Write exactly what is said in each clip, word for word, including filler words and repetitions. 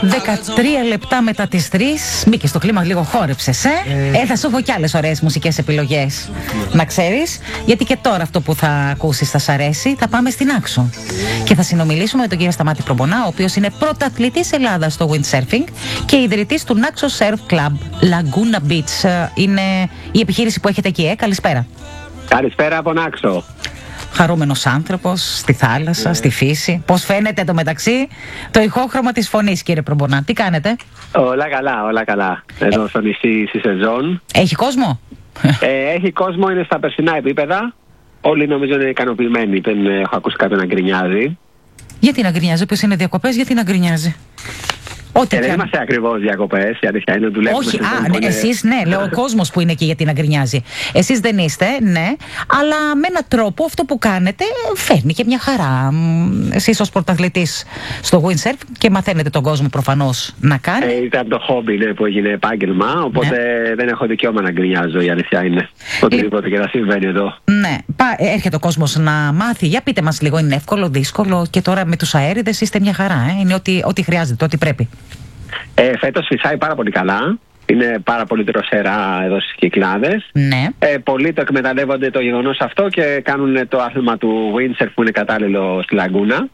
δεκατρία λεπτά μετά τις τρεις. Μπήκε στο κλίμα, λίγο χόρεψες, ε? Ε, ε θα σου έχω κι άλλες ωραίες μουσικές επιλογές. Να ξέρεις, γιατί και τώρα αυτό που θα ακούσεις θα σ' αρέσει. Θα πάμε στην Άξο και θα συνομιλήσουμε με τον κύριο Σταμάτη Προμπονά, ο οποίος είναι πρωταθλητής Ελλάδας στο windsurfing και ιδρυτής του Naxos Surf Club Laguna Beach. Είναι η επιχείρηση που έχετε εκεί, ε? Καλησπέρα. Καλησπέρα από Νάξο. Χαρούμενος άνθρωπος, στη θάλασσα, yeah. στη φύση. Πώς φαίνεται το μεταξύ το ηχόχρωμα της φωνής, κύριε Προμπονά? Τι κάνετε? Όλα καλά, όλα καλά. Εδώ ε... στο νησί στη σεζόν. Έχει κόσμο? Ε, έχει κόσμο, είναι στα περσινά επίπεδα. Όλοι νομίζω είναι ικανοποιημένοι. Δεν έχω ακούσει κάποιον να γκρινιάζει. Γιατί να γκρινιάζει? Ποιος είναι διακοπές, γιατί να γκρινιάζει? Ό,τι ε, δεν είμαστε ακριβώς διακοπές, η αλήθεια είναι δουλεύουμε. Όχι, α, ναι, είναι... εσείς ναι, λέω ο κόσμος που είναι εκεί γιατί να γκρινιάζει. Εσείς δεν είστε, ναι, αλλά με έναν τρόπο αυτό που κάνετε φέρνει και μια χαρά. Εσείς ως πρωταθλητής στο windsurf και μαθαίνετε τον κόσμο προφανώς να κάνει. Ε, ήταν το χόμπι, ναι, που έγινε επάγγελμα, οπότε ναι. δεν έχω δικαίωμα να γκρινιάζω, η αλήθεια είναι. Οτιδήποτε και να συμβαίνει εδώ. Ναι, έρχεται ο κόσμος να μάθει. Για πείτε μας λίγο, είναι εύκολο, δύσκολο? Και τώρα με τους αέριδες είστε μια χαρά, ε? Είναι ό,τι, ό,τι χρειάζεται, ό,τι πρέπει. Ε, φέτος φυσάει πάρα πολύ καλά. Είναι πάρα πολύ δροσερά εδώ στις Κυκλάδες. Ναι. Ε, πολλοί το εκμεταλλεύονται το γεγονός αυτό και κάνουν το άθλημα του windsurf που είναι κατάλληλο στη Λαγκούνα.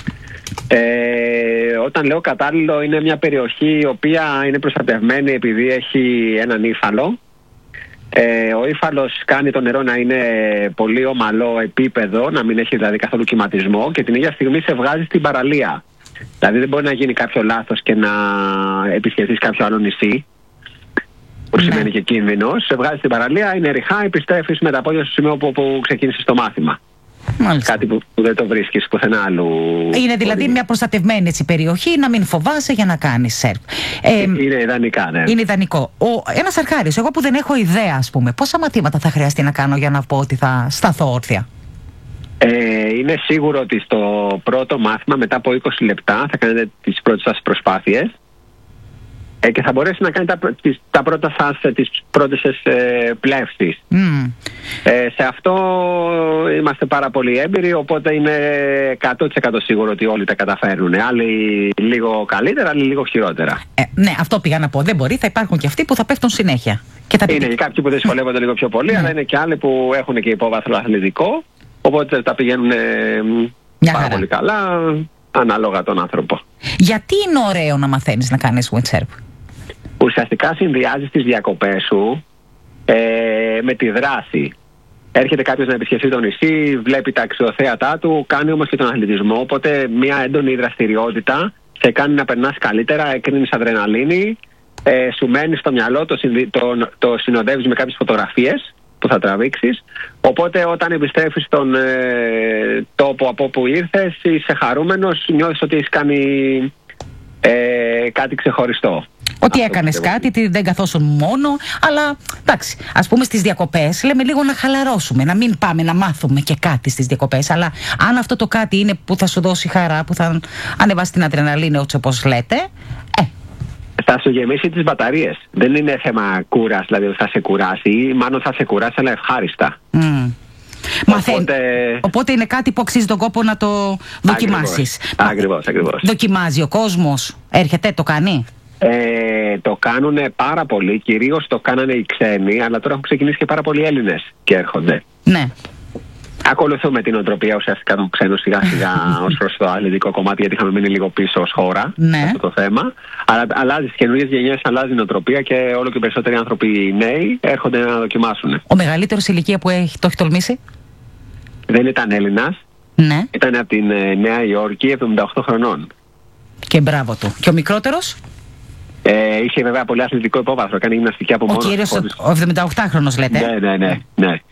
Ε, όταν λέω κατάλληλο, είναι μια περιοχή η οποία είναι προστατευμένη επειδή έχει έναν ύφαλο. Ε, ο ύφαλος κάνει το νερό να είναι πολύ ομαλό επίπεδο, να μην έχει δηλαδή καθόλου κυματισμό και την ίδια στιγμή σε βγάζει στην παραλία. Δηλαδή δεν μπορεί να γίνει κάποιο λάθος και να επισκεφθείς κάποιο άλλο νησί, που ναι. σημαίνει και κίνδυνος. Σε βγάζει στην παραλία, είναι ριχά, επιστρέφεις με τα πόδια στο σημείο που, που ξεκίνησες το μάθημα. Μάλιστα. Κάτι που, που δεν το βρίσκεις πουθενά άλλου. Είναι δηλαδή πολύ... μια προστατευμένη έτσι, περιοχή, να μην φοβάσαι για να κάνεις σερφ. Ε, είναι ιδανικά, ναι. Είναι ιδανικό. Ο, ένας αρχάρης, εγώ που δεν έχω ιδέα, ας πούμε, πόσα μαθήματα θα χρειαστεί να κάνω για να πω ότι θα σταθώ όρθια? Ε, είναι σίγουρο ότι στο πρώτο μάθημα, μετά από είκοσι λεπτά, θα κάνετε τις πρώτες σας προσπάθειες ε, και θα μπορέσει να κάνει τα, τις, τα πρώτα σας, τις πρώτες σας ε, πλεύσεις. Mm. Ε, σε αυτό είμαστε πάρα πολύ έμπειροι, οπότε είναι εκατό τοις εκατό σίγουρο ότι όλοι τα καταφέρνουν. Άλλοι λίγο καλύτερα, άλλοι λίγο χειρότερα. Ε, ναι, αυτό πήγα να πω. Δεν μπορεί, θα υπάρχουν και αυτοί που θα πέφτουν συνέχεια. Και θα είναι και κάποιοι που δυσκολεύονται λίγο πιο πολύ, mm. αλλά είναι και άλλοι που έχουν και υπόβαθρο αθλητικό. Οπότε τα πηγαίνουν πάρα χαρά. πολύ καλά, ανάλογα τον άνθρωπο. Γιατί είναι ωραίο να μαθαίνεις να κάνεις windsurf? Ουσιαστικά συνδυάζεις τις διακοπές σου ε, με τη δράση. Έρχεται κάποιος να επισκεφθεί το νησί, βλέπει τα αξιοθέατά του, κάνει όμως και τον αθλητισμό. Οπότε μια έντονη δραστηριότητα σε κάνει να περνάς καλύτερα, εκρίνεις αδρεναλίνη, ε, σου μένει στο μυαλό, το, το, το συνοδεύεις με κάποιες φωτογραφίες που θα τραβήξεις, οπότε όταν επιστρέφεις στον ε, τόπο από όπου ήρθες είσαι χαρούμενος, νιώθεις ότι έχεις κάνει ε, κάτι ξεχωριστό. Ότι έκανες κάτι, δεν καθόσουν μόνο, αλλά εντάξει, ας πούμε στις διακοπές λέμε λίγο να χαλαρώσουμε, να μην πάμε να μάθουμε και κάτι στις διακοπές, αλλά αν αυτό το κάτι είναι που θα σου δώσει χαρά, που θα ανεβάσει την αδρεναλίνη όπως λέτε, ε, θα σου γεμίσει τις μπαταρίες. Δεν είναι θέμα κούρας, δηλαδή θα σε κουράσει, ή μάλλον θα σε κουράσει, αλλά ευχάριστα. Mm. Οπότε... Οπότε είναι κάτι που αξίζει τον κόπο να το δοκιμάσεις. Ακριβώς, ακριβώς. Δοκιμάζει ο κόσμος, έρχεται, το κάνει? Ε, το κάνουν πάρα πολύ, κυρίως το κάνανε οι ξένοι, αλλά τώρα έχουν ξεκινήσει και πάρα πολλοί Έλληνες και έρχονται. Ναι. Ακολουθούμε την οτροπία ουσιαστικά των ξένων σιγά σιγά ως προς το αθλητικό κομμάτι, γιατί είχαμε μείνει λίγο πίσω ως χώρα ναι. αυτό το θέμα. Αλλά αλλάζει τις καινούριες γενιές, αλλάζει η οτροπία και όλο και περισσότεροι άνθρωποι νέοι έρχονται να δοκιμάσουν. Ο μεγαλύτερος ηλικία που έχει, το έχει τολμήσει? Δεν ήταν Έλληνας. Ναι. Ήταν από την ε, Νέα Υόρκη, εβδομήντα οκτώ χρονών. Και μπράβο του. Και ο μικρότερος? Ε, είχε βέβαια πολύ αθλητικό υπόβαθρο, κάνει γυμναστική από μόνος. Ο κύριος, ο εβδομηνταοκτάχρονος λέτε. Ναι, ναι, ναι, ναι.